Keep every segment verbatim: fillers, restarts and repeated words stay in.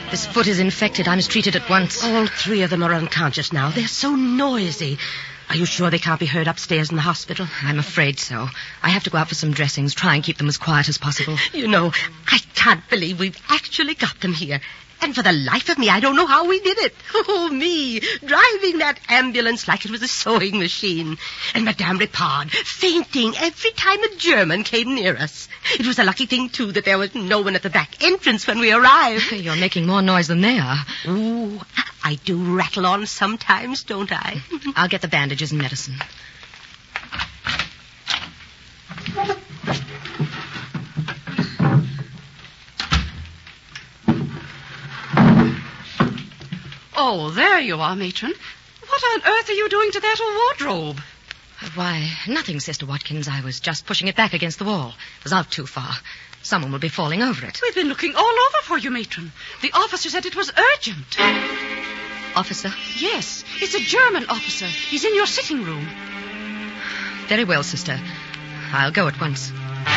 This foot is infected. I must treat it at once. All three of them are unconscious now. They're so noisy. Are you sure they can't be heard upstairs in the hospital? I'm afraid so. I have to go out for some dressings. Try and keep them as quiet as possible. You know, I can't believe we've actually got them here. And for the life of me, I don't know how we did it. Oh, me, driving that ambulance like it was a sewing machine. And Madame Ripard fainting every time a German came near us. It was a lucky thing, too, that there was no one at the back entrance when we arrived. You're making more noise than they are. Ooh, I do rattle on sometimes, don't I? I'll get the bandages and medicine. Oh, there you are, matron. What on earth are you doing to that wardrobe? Why, nothing, Sister Watkins. I was just pushing it back against the wall. It was out too far. Someone will be falling over it. We've been looking all over for you, matron. The officer said it was urgent. Officer? Yes, it's a German officer. He's in your sitting room. Very well, Sister. I'll go at once.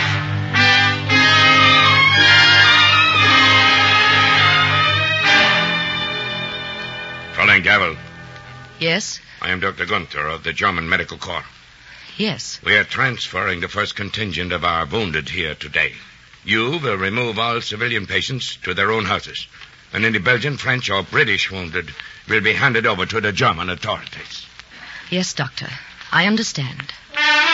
Fräulein Gavel. Yes? I am Doctor Gunther of the German Medical Corps. Yes. We are transferring the first contingent of our wounded here today. You will remove all civilian patients to their own houses. And any Belgian, French, or British wounded will be handed over to the German authorities. Yes, Doctor. I understand.